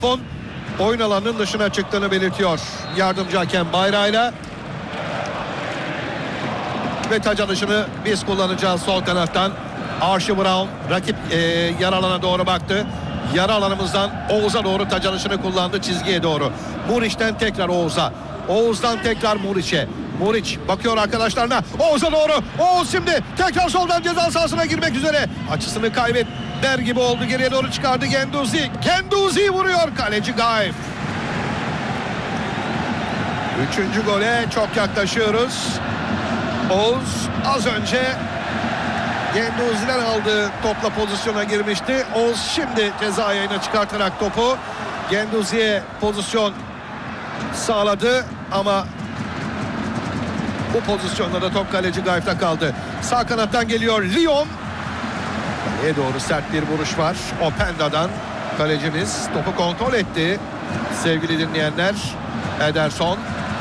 oyun alanının dışına çıktığını belirtiyor yardımcı hakem bayrağıyla. Ve taç alışını biz kullanacağız sol kanattan. Archie Brown rakip yarı alana doğru baktı. Yarı alanımızdan Oğuz'a doğru taç alışını kullandı çizgiye doğru. Muriç'ten tekrar Oğuz'a. Oğuz'dan tekrar Muriç'e. Muriç bakıyor arkadaşlarına. Oğuz'a doğru. Oğuz şimdi tekrar soldan ceza sahasına girmek üzere. Açısını kaybeder gibi oldu. Geriye doğru çıkardı Genduzi. Genduzi vuruyor. Kaleci Gaif. Üçüncü gole çok yaklaşıyoruz. Oğuz az önce Genduzi'den aldığı topla pozisyona girmişti. Oğuz şimdi ceza yayına çıkartarak topu Genduzi'ye pozisyon sağladı ama bu pozisyonda da top kaleci Gaif'te kaldı. Sağ kanattan geliyor Lyon. Kaleye doğru sert bir vuruş var. Openda'dan kalecimiz topu kontrol etti. Sevgili dinleyenler, Ederson.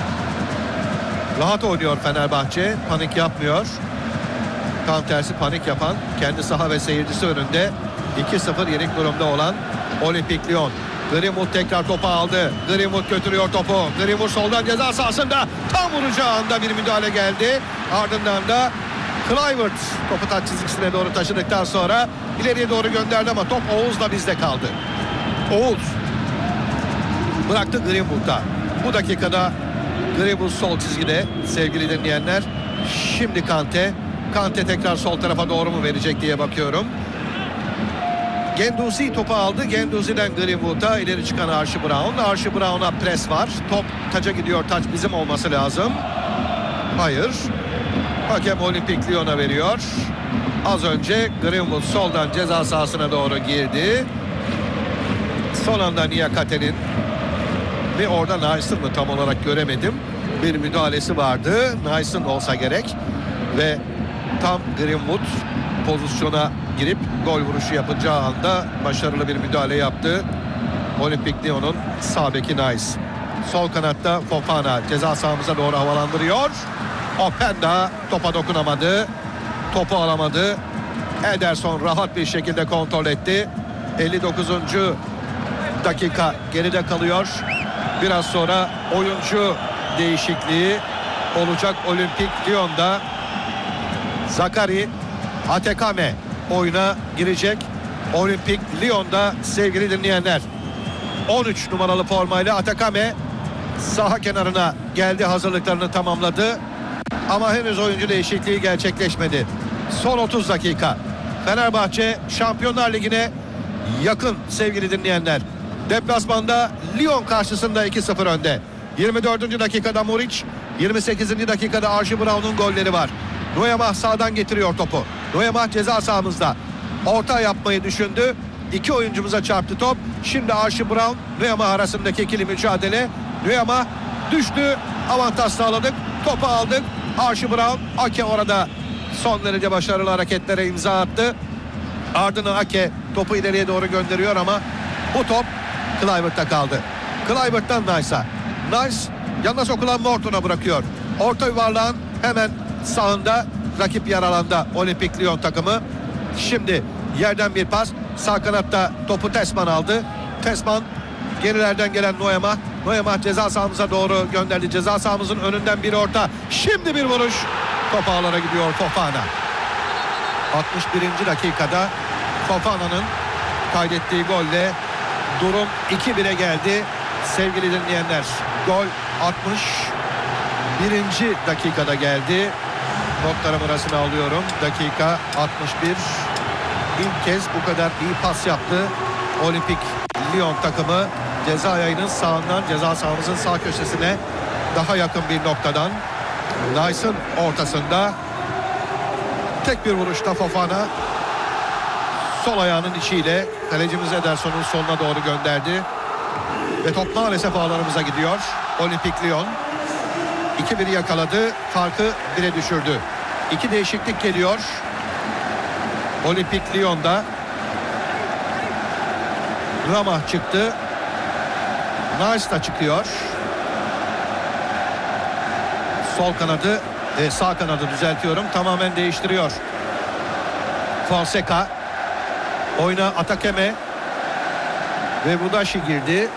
Rahat oynuyor Fenerbahçe. Panik yapmıyor. Tam tersi panik yapan kendi saha ve seyircisi önünde 2-0 yenik durumda olan Olimpik Lyon. Greenwood tekrar topu aldı. Greenwood götürüyor topu. Greenwood soldan ceza sahasında tam vuracağı anda bir müdahale geldi. Ardından da Kluivert topu taç çizgisine doğru taşıdıktan sonra ileriye doğru gönderdi ama top Oğuz'la bizde kaldı. Oğuz bıraktı Greenwood'a. Bu dakikada Greenwood sol çizgide sevgili dinleyenler. Şimdi Kante. Kante tekrar sol tarafa doğru mu verecek diye bakıyorum. Genduzi topu aldı. Genduzi'den Greenwood'a ileri çıkan Archie Brown. Archie Brown'a pres var. Top taça gidiyor. Taç bizim olması lazım. Hayır. Hakem Olimpik Lyon'a veriyor. Az önce Greenwood soldan ceza sahasına doğru girdi. Son anda Niakate'nin ve orada Nice'ın mı tam olarak göremedim. Bir müdahalesi vardı. Nice'ın olsa gerek. Ve tam Greenwood pozisyona girip gol vuruşu yapacağı anda başarılı bir müdahale yaptı. Olimpik Lyon'un sağ beki Nice. Sol kanatta Fofana ceza sahamıza doğru havalandırıyor. Openda topa dokunamadı. Topu alamadı. Ederson rahat bir şekilde kontrol etti. 59. dakika geride kalıyor. Biraz sonra oyuncu değişikliği olacak Olimpik Lyon'da. Zakari Atekame oyuna girecek. Olimpik Lyon'da sevgili dinleyenler. 13 numaralı formayla Atekame saha kenarına geldi, hazırlıklarını tamamladı. Ama henüz oyuncu değişikliği gerçekleşmedi. Son 30 dakika. Fenerbahçe Şampiyonlar Ligi'ne yakın sevgili dinleyenler. Deplasmanda Lyon karşısında 2-0 önde. 24. dakikada Muriç, 28. dakikada Archie Brown'un golleri var. Noyama sağdan getiriyor topu. Noyama ceza sahamızda. Orta yapmayı düşündü. İki oyuncumuza çarptı top. Şimdi Archie Brown, Noyama arasındaki ikili mücadele. Noyama düştü. Avantaj sağladık. Topu aldık. Archie Brown, Ake orada son derece başarılı hareketlere imza attı. Ardından Ake topu ileriye doğru gönderiyor ama bu top Kluivert'ta kaldı. Kluivert'tan Nice'a. Nice yanına sokulan Morton'a bırakıyor. Orta yuvarlağın hemen sağında rakip yer alanda Olimpik Lyon takımı. Şimdi yerden bir pas. Sağ kanatta topu Tesman aldı. Tesman gerilerden gelen Noyama. Noyama ceza sahamıza doğru gönderdi. Ceza sahamızın önünden bir orta. Şimdi bir vuruş. Top ağlara gidiyor Fofana. 61. dakikada Fofana'nın kaydettiği golle durum 2-1'e geldi. Sevgili dinleyenler, gol 61. dakikada geldi. Notlarım arasına alıyorum. Dakika 61. İlk kez bu kadar iyi pas yaptı Olimpik Lyon takımı. Ceza yayının sağından ceza sahamızın sağ köşesine daha yakın bir noktadan. Nice'ın ortasında tek bir vuruşta Fofana sol ayağının içiyle kalecimiz Ederson'un soluna doğru gönderdi. Ve top maalesef ağlarımıza gidiyor. Olimpik Lyon 2-1'i yakaladı. Farkı 1'e düşürdü. 2 değişiklik geliyor. Olimpik Lyon'da Rama çıktı. Nice da çıkıyor. Sol kanadı, sağ kanadı düzeltiyorum. Tamamen değiştiriyor. Fonseca. Oyuna Atakeme ve Budaşi girdi.